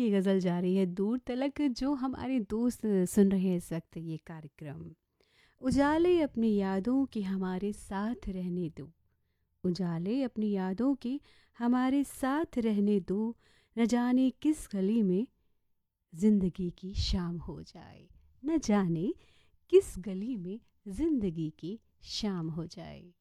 ये गज़ल जा रही है दूर तलक, जो हमारे दोस्त सुन रहे हैं इस वक्त ये कार्यक्रम। उजाले अपनी यादों के हमारे साथ रहने दो, उजाले अपनी यादों के हमारे साथ रहने दो, न जाने किस गली में ज़िंदगी की शाम हो जाए, न जाने किस गली में ज़िंदगी की शाम हो जाए।